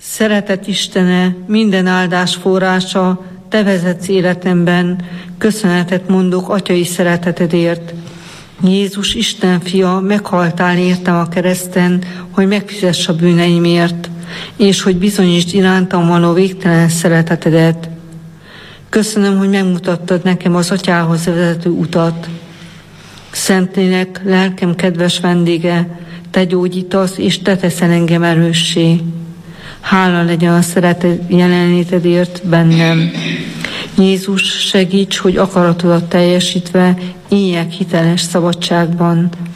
Szeretet Istene, minden áldás forrása, Te vezetsz életemben, köszönetet mondok atyai szeretetedért. Jézus Isten fia, meghaltál értem a kereszten, hogy megfizess a bűneimért, és hogy bizonyítsd irántam való végtelen szeretetedet. Köszönöm, hogy megmutattad nekem az atyához vezető utat. Szentlélek, lelkem kedves vendége, Te gyógyítasz, és Te teszel engem erőssé. Hála legyen a szeretet jelenlétedért bennem. Jézus, segíts, hogy akaratodat teljesítve éljek hiteles szabadságban.